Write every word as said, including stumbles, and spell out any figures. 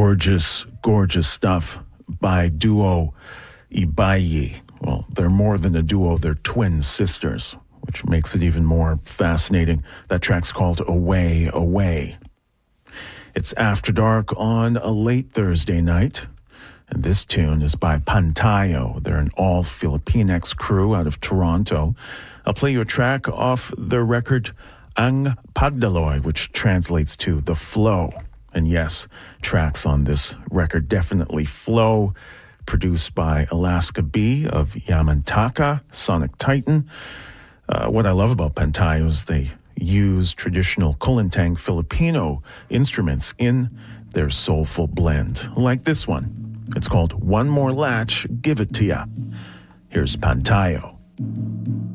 Gorgeous, gorgeous stuff by duo Ibayi. Well, they're more than a duo, they're twin sisters, which makes it even more fascinating. That track's called Away, Away. It's After Dark on a late Thursday night, and this tune is by Pantayo. They're an all-Filipinx crew out of Toronto. I'll play you a track off their record, Ang Pagdaloy, which translates to The Flow. And yes, tracks on this record definitely flow. Produced by Alaska B of Yamantaka, Sonic Titan. Uh, what I love about Pantayo is they use traditional Kulintang Filipino instruments in their soulful blend, like this one. It's called One More Latch, Give It To Ya. Here's Pantayo.